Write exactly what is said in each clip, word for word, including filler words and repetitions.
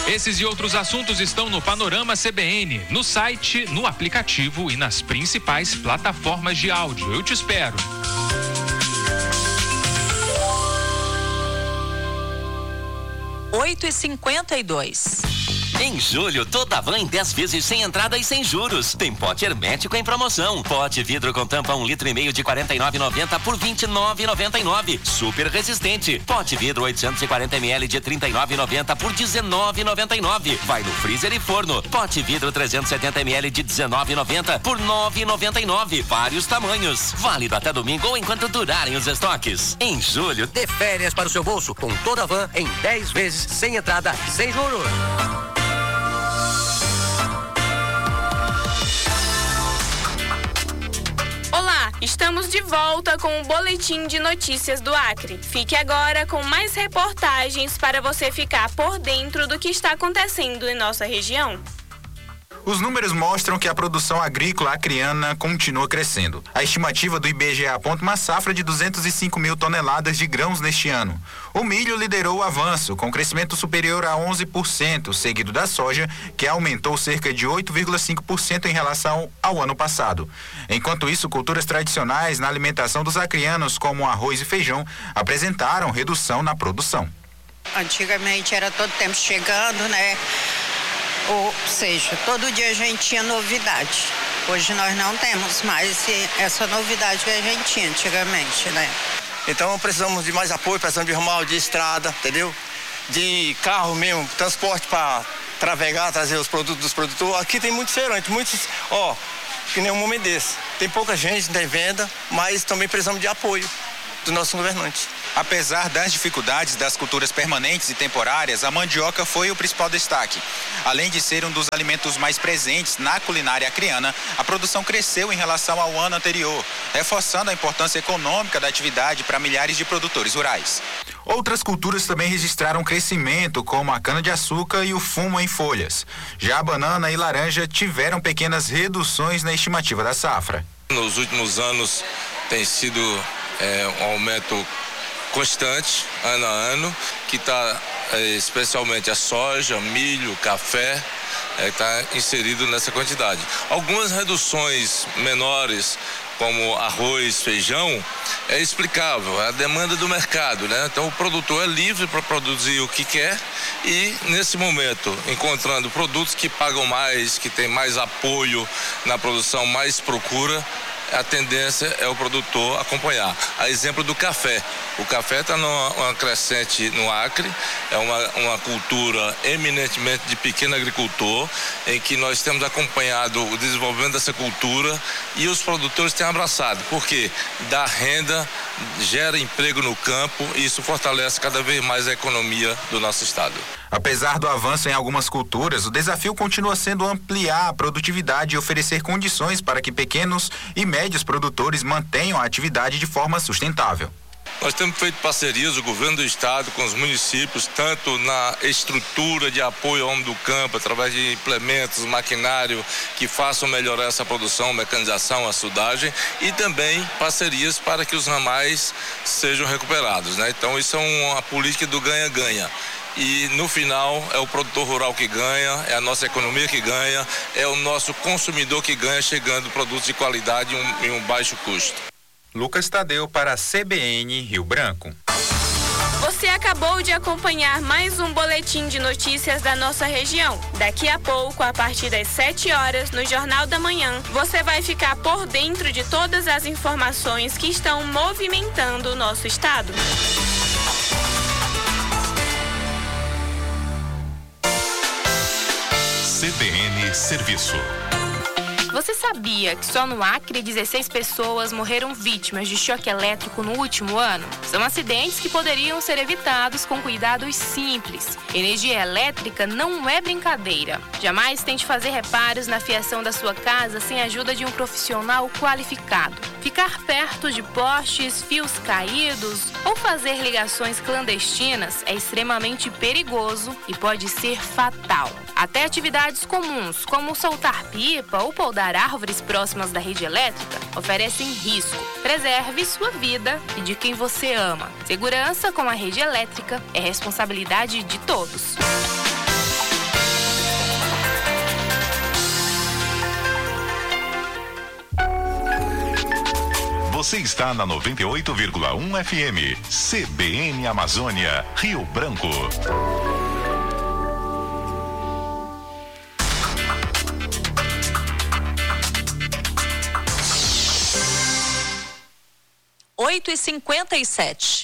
Esses e outros assuntos estão no Panorama C B N, no site, no aplicativo e nas principais plataformas de áudio. Eu te espero. oito e cinquenta e dois. Em julho, toda van em dez vezes sem entrada e sem juros. Tem pote hermético em promoção. Pote vidro com tampa um litro e meio de quarenta e nove reais e noventa centavos por vinte e nove reais e noventa e nove centavos. Super resistente. Pote vidro oitocentos e quarenta mililitros de trinta e nove reais e noventa centavos por dezenove reais e noventa e nove centavos. Vai no freezer e forno. Pote vidro trezentos e setenta mililitros de dezenove reais e noventa centavos por nove reais e noventa e nove centavos. Vários tamanhos. Válido até domingo ou enquanto durarem os estoques. Em julho, dê férias para o seu bolso com toda a van em dez vezes sem entrada e sem juros. Olá, estamos de volta com o Boletim de Notícias do Acre. Fique agora com mais reportagens para você ficar por dentro do que está acontecendo em nossa região. Os números mostram que a produção agrícola acreana continua crescendo. A estimativa do I B G E aponta uma safra de duzentos e cinco mil toneladas de grãos neste ano. O milho liderou o avanço, com crescimento superior a onze por cento, seguido da soja, que aumentou cerca de oito vírgula cinco por cento em relação ao ano passado. Enquanto isso, culturas tradicionais na alimentação dos acreanos, como arroz e feijão, apresentaram redução na produção. Antigamente era todo tempo chegando, né? Ou seja, todo dia a gente tinha novidade. Hoje nós não temos mais essa novidade que a gente tinha antigamente, né? Então precisamos de mais apoio, precisamos de ramal, de estrada, entendeu? De carro mesmo, transporte para travegar, trazer os produtos dos produtores. Aqui tem muitos feirantes, muitos, ó, que nem um momento desse. Tem pouca gente, não tem venda, mas também precisamos de apoio do nosso governante. Apesar das dificuldades das culturas permanentes e temporárias, a mandioca foi o principal destaque. Além de ser um dos alimentos mais presentes na culinária acreana, a produção cresceu em relação ao ano anterior, reforçando a importância econômica da atividade para milhares de produtores rurais. Outras culturas também registraram crescimento, como a cana-de-açúcar e o fumo em folhas. Já a banana e laranja tiveram pequenas reduções na estimativa da safra. Nos últimos anos tem sido é, um aumento constante, ano a ano, que está é, especialmente a soja, milho, café, está é, inserido nessa quantidade. Algumas reduções menores, como arroz, feijão, é explicável, é a demanda do mercado, né? Então o produtor é livre para produzir o que quer e, nesse momento, encontrando produtos que pagam mais, que tem mais apoio na produção, mais procura, a tendência é o produtor acompanhar. A exemplo do café. O café está numa crescente no Acre, é uma, uma cultura eminentemente de pequeno agricultor, em que nós temos acompanhado o desenvolvimento dessa cultura e os produtores têm abraçado, porque dá renda, gera emprego no campo e isso fortalece cada vez mais a economia do nosso estado. Apesar do avanço em algumas culturas, o desafio continua sendo ampliar a produtividade e oferecer condições para que pequenos e médios produtores mantenham a atividade de forma sustentável. Nós temos feito parcerias, o governo do estado com os municípios, tanto na estrutura de apoio ao homem do campo, através de implementos, maquinário que façam melhorar essa produção, mecanização, açudagem, e também parcerias para que os ramais sejam recuperados, né? Então isso é uma política do ganha-ganha. E no final é o produtor rural que ganha, é a nossa economia que ganha, é o nosso consumidor que ganha, chegando produtos de qualidade em um, em um baixo custo. Lucas Tadeu para a C B N Rio Branco. Você acabou de acompanhar mais um boletim de notícias da nossa região. Daqui a pouco, a partir das sete horas, no Jornal da Manhã, você vai ficar por dentro de todas as informações que estão movimentando o nosso estado. C B N Serviço. Você sabia que só no Acre dezesseis pessoas morreram vítimas de choque elétrico no último ano? São acidentes que poderiam ser evitados com cuidados simples. Energia elétrica não é brincadeira. Jamais tente fazer reparos na fiação da sua casa sem a ajuda de um profissional qualificado. Ficar perto de postes, fios caídos ou fazer ligações clandestinas é extremamente perigoso e pode ser fatal. Até atividades comuns, como soltar pipa ou podar árvores próximas da rede elétrica, oferecem risco. Preserve sua vida e de quem você ama. Segurança com a rede elétrica é responsabilidade de todos. Você está na noventa e oito vírgula um F M. C B N Amazônia, Rio Branco. oito e cinquenta e sete.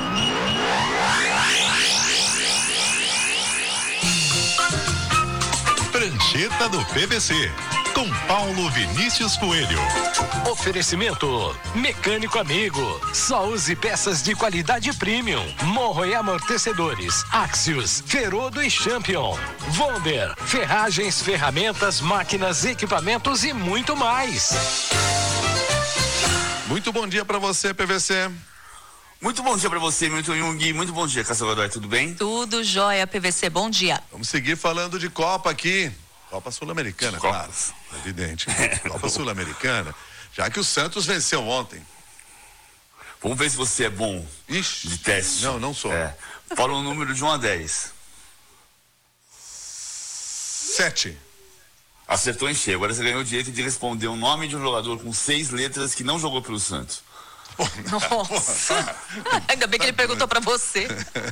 Prancheta do P V C, com Paulo Vinícius Coelho. Oferecimento Mecânico Amigo. Só use peças de qualidade premium. Morro e amortecedores. Axios, Ferodo e Champion. Vonder, ferragens, ferramentas, máquinas, equipamentos e muito mais. Muito bom dia para você, P V C. Muito bom dia para você, Milton Jung. Muito bom dia, Cássia Godoy, tudo bem? Tudo jóia, P V C, bom dia. Vamos seguir falando de Copa aqui. Copa Sul-Americana, claro. Evidente. Copa Sul-Americana, já que o Santos venceu ontem. Vamos ver se você é bom Ixi, de teste. Não, não sou. É. Fala um número de um a dez. Sete. Acertou em cheio. Agora você ganhou o direito de responder o nome de um jogador com seis letras que não jogou pelo Santos. Nossa. Ainda bem que ele perguntou pra você.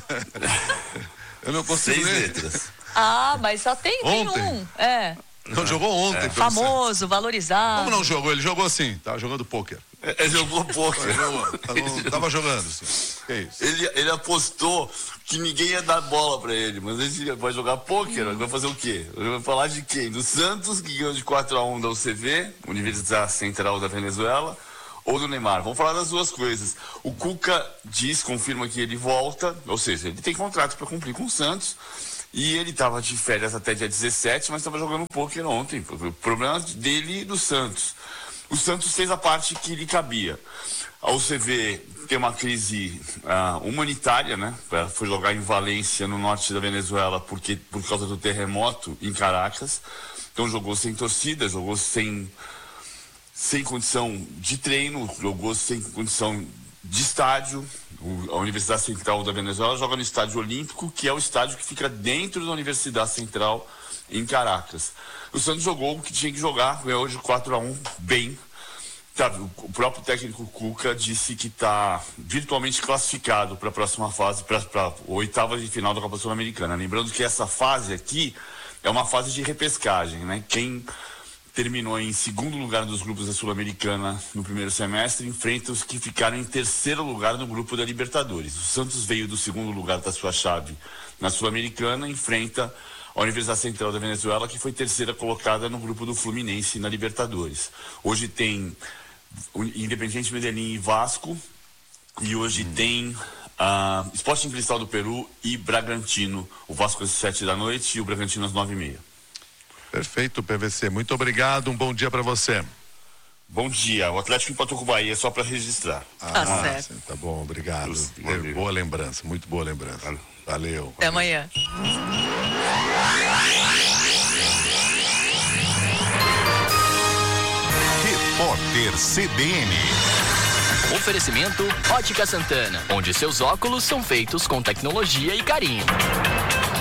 Eu não consigo Seis ler. letras. Ah, mas só tem, tem Ontem? um. É. Não jogou ontem. É. pelo Famoso, valorizado. Como não jogou? Ele jogou assim, tava jogando pôquer. É, é, jogou pôquer. Tava, tava jogando assim. Que isso? Ele, ele apostou que ninguém ia dar bola pra ele, mas ele vai jogar pôquer, hum. vai fazer o quê? Ele vai falar de quem? Do Santos, que ganhou de quatro a um da U C V, Universidade Central da Venezuela, ou do Neymar. Vamos falar das duas coisas. O Cuca diz, confirma que ele volta, ou seja, ele tem contrato para cumprir com o Santos, e ele estava de férias até dia dezessete, mas estava jogando pôquer ontem. O problema dele e do Santos. O Santos fez a parte que lhe cabia. A U C V tem uma crise uh, humanitária, né? Foi jogar em Valência, no norte da Venezuela, porque, por causa do terremoto em Caracas. Então jogou sem torcida, jogou sem... sem condição de treino, jogou sem condição de estádio. O, a Universidade Central da Venezuela joga no Estádio Olímpico, que é o estádio que fica dentro da Universidade Central em Caracas. O Santos jogou o que tinha que jogar, ganhou hoje quatro a um, bem. Tá, o próprio técnico Cuca disse que está virtualmente classificado para a próxima fase, para a oitava de final da Copa Sul-Americana. Lembrando que essa fase aqui é uma fase de repescagem, né? Quem terminou em segundo lugar dos grupos da Sul-Americana no primeiro semestre, enfrenta os que ficaram em terceiro lugar no grupo da Libertadores. O Santos veio do segundo lugar da sua chave na Sul-Americana, enfrenta a Universidade Central da Venezuela, que foi terceira colocada no grupo do Fluminense na Libertadores. Hoje tem o Independiente Medellín e Vasco, e hoje hum. tem uh, Sporting Cristal do Peru e Bragantino. O Vasco às sete da noite e o Bragantino às nove e meia. Perfeito, P V C. Muito obrigado. Um bom dia para você. Bom dia. O Atlético empatou com o Bahia, só para registrar. Ah, tá certo. Tá bom, obrigado. Valeu. Boa lembrança, muito boa lembrança. Valeu. Valeu. Até amanhã. Repórter C B N. Oferecimento Ótica Santana, onde seus óculos são feitos com tecnologia e carinho.